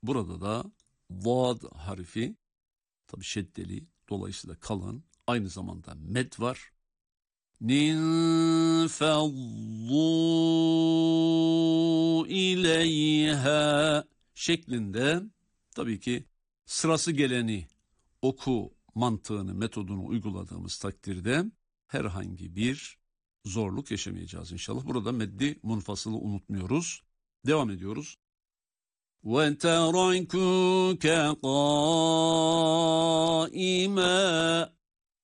Burada da vad harfi tabi şeddeli, dolayısıyla kalın, aynı zamanda med var. Ninfaddu ileyha şeklinde tabii ki sırası geleni oku mantığını, metodunu uyguladığımız takdirde herhangi bir zorluk yaşamayacağız inşallah. Burada meddi munfasılı unutmuyoruz. Devam ediyoruz. وَتَرَكُوكَ قَائِمًا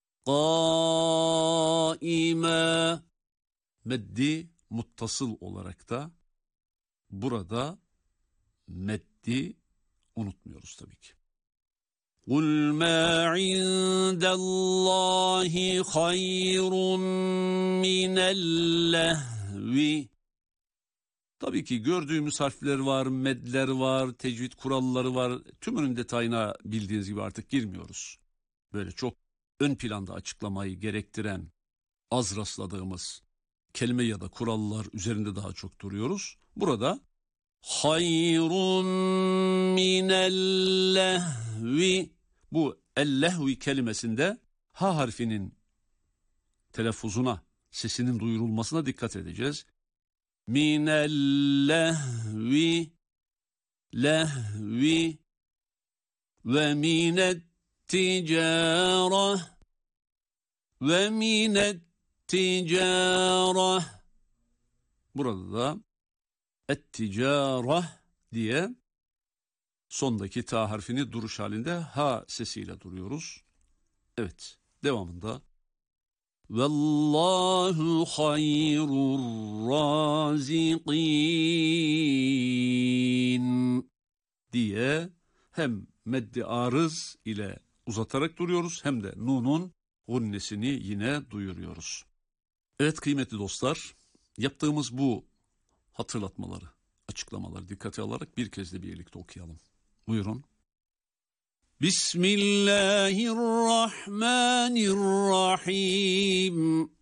قَائِمًا meddi muttasıl olarak da burada meddi unutmuyoruz tabii ki. قُلْ مَا عِندَ اللّٰهِ خَيْرٌ مِّنَ اللَّهْوِ Tabii ki gördüğümüz harfler var, medler var, tecvid kuralları var. Tümünün detayına bildiğiniz gibi artık girmiyoruz. Böyle çok ön planda açıklamayı gerektiren, az rastladığımız kelime ya da kurallar üzerinde daha çok duruyoruz. Burada hayrun minellehvi, bu ellehvi kelimesinde ha harfinin telaffuzuna, sesinin duyurulmasına dikkat edeceğiz. Minellehvi, lehvi ve minetticare ve minetticare. Burada da etticare diye sondaki ta harfini duruş halinde ha sesiyle duruyoruz. Evet, devamında Vallahu hayrur razikin diye hem meddi arız ile uzatarak duruyoruz hem de nunun gunnesini yine duyuruyoruz. Evet kıymetli dostlar, yaptığımız bu hatırlatmaları, açıklamaları dikkate alarak bir kez de birlikte okuyalım. Buyurun. Bismillahirrahmanirrahim.